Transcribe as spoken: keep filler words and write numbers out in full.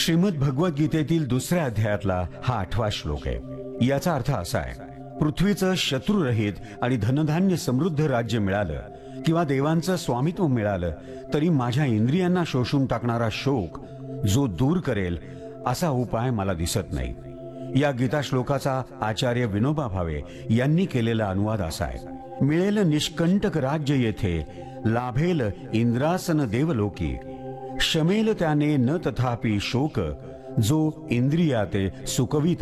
श्रीमद भगवद्गीतेतील दुसऱ्या अध्यायातला हा आठवा श्लोक आहे. याचा अर्थ असा आहे, पृथ्वीचं शत्रुरहित आणि धनधान्य समृद्ध राज्य मिळालं किंवा देवांचं स्वामित्व मिळालं तरी माझ्या इंद्रियांना शोषून टाकणारा शोक जो दूर करेल असा उपाय मला दिसत नाही. या गीता श्लोकाचा आचार्य विनोबा भावे यांनी केलेला अनुवाद असा आहे, मिळेल निष्कंटक राज्य येथे, लाभेल इंद्रासन देवलोकी, शमेल त्याने न तथापि शोक, जो इंद्रियाते सुकवित